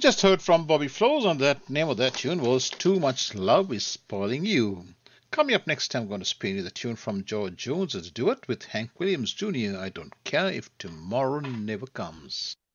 just heard from Bobby Flores, and that name of that tune was Too Much Love is Spoiling You. Coming up next, I'm going to spin you the tune from George Jones' duet with Hank Williams Jr. I Don't Care If Tomorrow Never Comes.